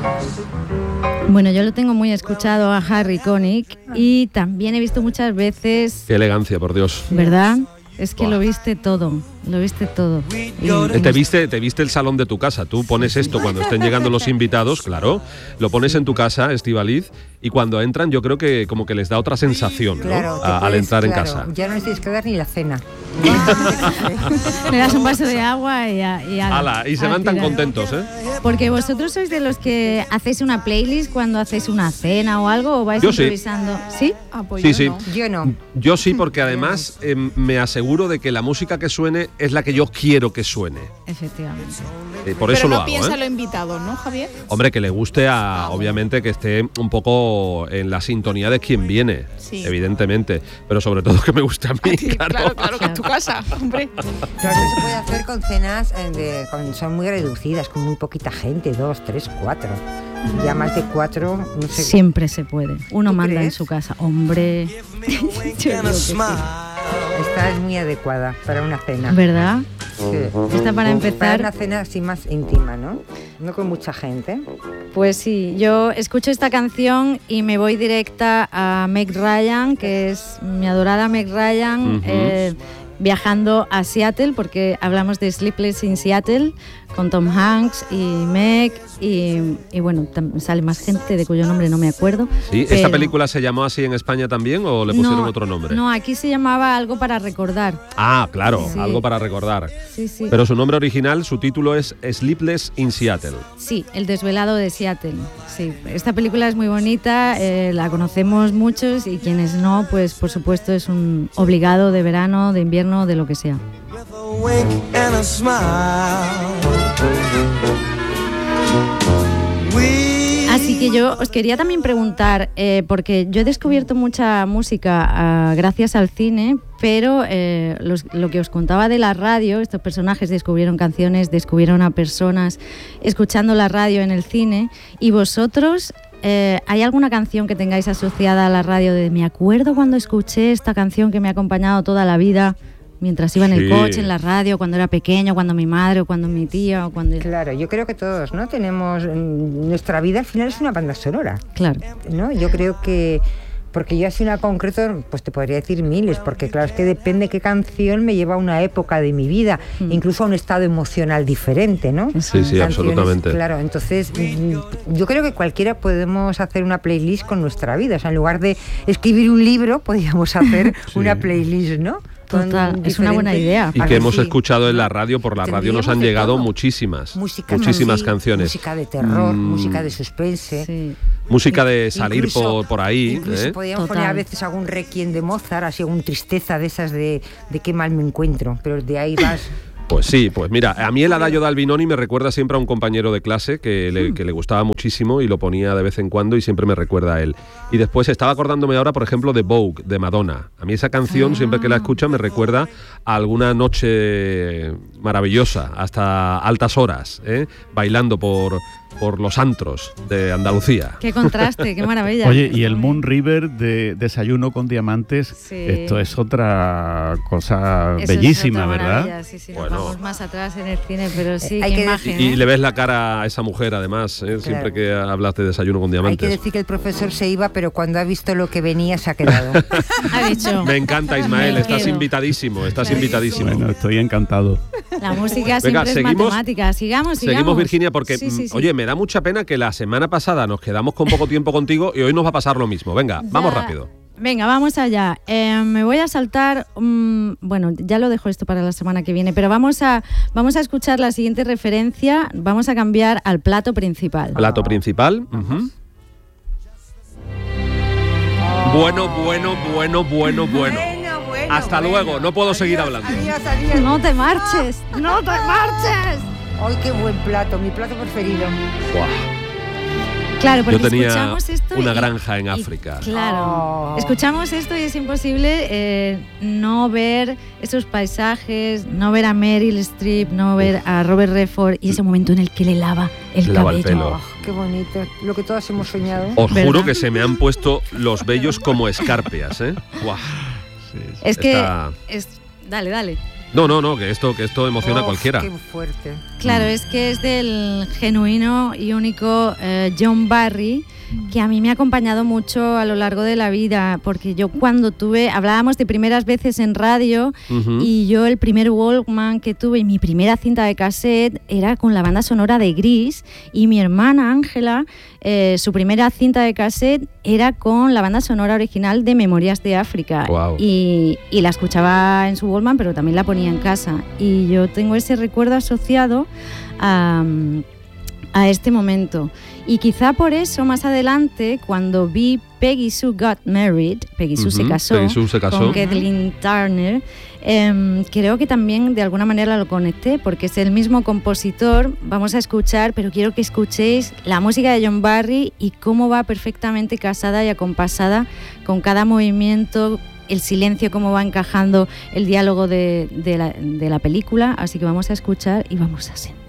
Bueno, yo lo tengo muy escuchado a Harry Connick y también he visto muchas veces... Qué elegancia, por Dios. ¿Verdad? Es que lo viste todo. Te viste el salón de tu casa. Tú pones esto cuando estén llegando los invitados, claro. Lo pones en tu casa, Estíbaliz, y cuando entran yo creo que como que les da otra sensación, ¿no? Claro, al entrar en casa. Ya no les tienes que dar ni la cena. Le das un vaso de agua y se van tan contentos, ¿eh? Porque vosotros sois de los que hacéis una playlist cuando hacéis una cena o algo, o vais improvisando. ¿Sí? Sí. No. Yo no. Yo sí, porque además me aseguro de que la música que suene es la que yo quiero que suene. Efectivamente. Por eso lo hago. Pero no piensa lo invitado, ¿no, Javier? Hombre, que le guste obviamente que esté un poco en la sintonía de quien viene, evidentemente, pero sobre todo que me guste a mí, claro, que es tu casa, hombre. Claro, eso se puede hacer con cenas son muy reducidas, con muy poquita gente, 2, 3, 4. Ya más de 4, no sé. Siempre se puede. Uno manda crees? en su casa. Hombre, yo digo que sí. Esta es muy adecuada para una cena. ¿Verdad? Sí. Esta para empezar... Para una cena así más íntima, ¿no? No con mucha gente. Pues sí, yo escucho esta canción y me voy directa a Meg Ryan, que es mi adorada Meg Ryan, viajando a Seattle, porque hablamos de Sleepless in Seattle, con Tom Hanks y Meg, y bueno, sale más gente de cuyo nombre no me acuerdo. Sí, ¿esta película se llamó así en España también o le pusieron otro nombre? No, aquí se llamaba Algo para recordar. Ah, claro, sí. Algo para recordar. Sí. Pero su nombre original, su título es Sleepless in Seattle. Sí, El desvelado de Seattle. Sí, esta película es muy bonita, la conocemos muchos y quienes no, pues por supuesto es un obligado de verano, de invierno, de lo que sea. Así que yo os quería también preguntar, porque yo he descubierto mucha música gracias al cine, pero lo que os contaba de la radio, estos personajes descubrieron canciones, descubrieron a personas escuchando la radio en el cine, y vosotros... ¿hay alguna canción que tengáis asociada a la radio de me acuerdo cuando escuché esta canción que me ha acompañado toda la vida? Mientras iba en el coche, en la radio, cuando era pequeño, cuando mi madre o cuando mi tía o cuando... Claro, yo creo que todos, ¿no? Tenemos... Nuestra vida al final es una banda sonora. Claro. ¿No? Yo creo que... Porque yo así una concreto, pues te podría decir miles, porque claro, es que depende qué canción me lleva a una época de mi vida, incluso a un estado emocional diferente, ¿no? Sí, absolutamente. Claro, entonces yo creo que cualquiera podemos hacer una playlist con nuestra vida, o sea, en lugar de escribir un libro, podríamos hacer una playlist, ¿no? Total, es una buena idea. Y que hemos escuchado en la radio, por la radio nos han llegado muchísimas canciones. Música de terror, música de suspense. Música de salir por ahí. Incluso podríamos poner a veces algún requiem de Mozart, así algún tristeza de esas de qué mal me encuentro, pero de ahí vas... Pues sí, pues mira, a mí el Adagio de Albinoni me recuerda siempre a un compañero de clase que le gustaba muchísimo y lo ponía de vez en cuando y siempre me recuerda a él. Y después estaba acordándome ahora, por ejemplo, de Vogue, de Madonna. A mí esa canción, siempre que la escucho, me recuerda a alguna noche maravillosa, hasta altas horas, bailando por los antros de Andalucía. Qué contraste, qué maravilla. Oye, y el Moon River de Desayuno con Diamantes, esto es otra cosa bellísima, ¿verdad? Sí, bueno. Nos vamos más atrás en el cine, pero sí, hay qué imagen. Y le ves la cara a esa mujer, además, siempre que hablas de Desayuno con Diamantes. Hay que decir que el profesor se iba, pero cuando ha visto lo que venía se ha quedado. Ha dicho. Me encanta, Ismael, estás invitadísimo. Bueno, estoy encantado. La música siempre es matemática. Sigamos, Virginia, porque, oye, me da mucha pena que la semana pasada nos quedamos con poco tiempo contigo y hoy nos va a pasar lo mismo. Venga, vamos rápido. Venga, vamos allá. Me voy a saltar, bueno, ya lo dejo esto para la semana que viene, pero vamos a escuchar la siguiente referencia. Vamos a cambiar al plato principal. Plato principal. Bueno. Hasta luego, no puedo seguir hablando. Adiós. No te marches. ¡Ay, qué buen plato! Mi plato preferido. Buah. Claro, porque yo tenía escuchamos esto una granja en África. Claro, escuchamos esto y es imposible no ver esos paisajes, no ver a Meryl Streep, no ver a Robert Redford y ese momento en el que le lava el cabello. Pelo. Qué bonito, lo que todos hemos soñado. Os juro que se me han puesto los vellos como escarpias, Buah. Es que... Dale. No, que esto emociona a cualquiera. Qué fuerte. Claro, es que es del genuino y único John Barry, que a mí me ha acompañado mucho a lo largo de la vida, porque yo cuando hablábamos de primeras veces en radio, y yo el primer Walkman que tuve y mi primera cinta de cassette era con la banda sonora de Gris, y mi hermana Ángela, su primera cinta de cassette era con la banda sonora original de Memorias de África. Wow. Y la escuchaba en su Walkman, pero también la ponía en casa, y yo tengo ese recuerdo asociado a este momento. Y quizá por eso más adelante, cuando vi Peggy Sue Got Married, Peggy Sue se casó con Kathleen Turner, creo que también de alguna manera lo conecté, porque es el mismo compositor. Vamos a escuchar, pero quiero que escuchéis la música de John Barry y cómo va perfectamente casada y acompasada con cada movimiento, el silencio, cómo va encajando el diálogo de la película. Así que vamos a escuchar y vamos a sentir.